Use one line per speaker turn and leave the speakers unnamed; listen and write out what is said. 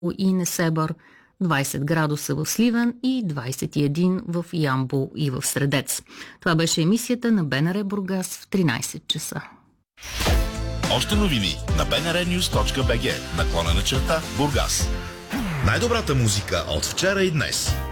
и Несебър, 20 градуса в Сливен и 21 в Ямбол и в Средец. Това беше емисията на БНР Бургас в 13 часа.
Още новини на bnrnews.bg /Бургас. Най-добрата музика от вчера и днес.